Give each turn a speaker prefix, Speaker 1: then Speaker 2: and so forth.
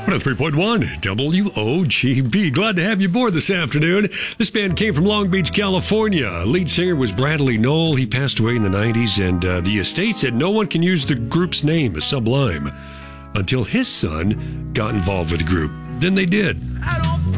Speaker 1: 103.1 WOGB. Glad to have you aboard this afternoon. This band came from Long Beach, California. Lead singer was Bradley Knoll. He passed away in the 90s, and the estate said no one can use the group's name, Sublime, until his son got involved with the group. Then they did.